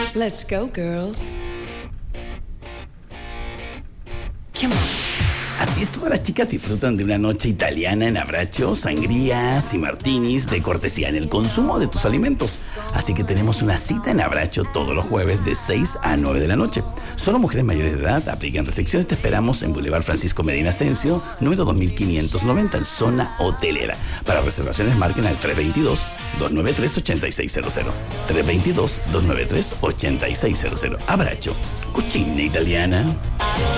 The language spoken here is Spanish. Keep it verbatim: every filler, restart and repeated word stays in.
Let's go, girls. Come on. Así es, todas las chicas disfrutan de una noche italiana en Abracho, sangrías y martinis de cortesía en el consumo de tus alimentos. Así que tenemos una cita en Abracho todos los jueves de seis a nueve de la noche. Solo mujeres mayores de edad, aplican restricciones. Te esperamos en Boulevard Francisco Medina Ascencio, número dos mil quinientos noventa, en zona hotelera. Para reservaciones marquen al tres dos dos, dos nueve tres, ocho seis cero cero. tres dos dos, dos nueve tres, ocho seis cero cero. Abracho, cucina italiana.